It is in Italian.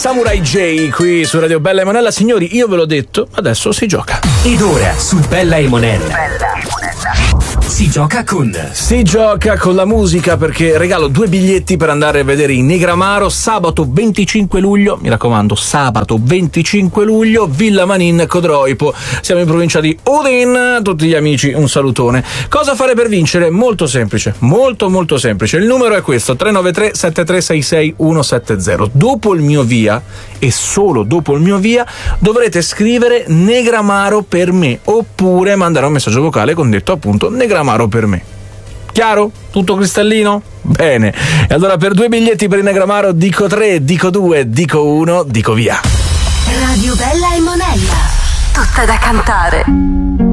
Samurai J qui su Radio Bella e Monella. Signori, io ve l'ho detto, adesso si gioca. Ed ora su Bella e Monella si gioca con la musica, perché regalo 2 biglietti per andare a vedere i Negramaro sabato 25 luglio. Mi raccomando, sabato 25 luglio, Villa Manin, Codroipo. Siamo in provincia di Udin. Tutti gli amici, un salutone. Cosa fare per vincere? Molto semplice, molto semplice. Il numero è questo: 393 7366 170. Dopo il mio via, e solo dopo il mio via, dovrete scrivere Negramaro per me, oppure mandare un messaggio vocale con detto appunto Negramaro per me. Chiaro? Tutto cristallino? Bene. E allora per 2 biglietti per il Negramaro dico 3, dico 2, dico 1, dico via. Radio Bella e Monella, tutta da cantare.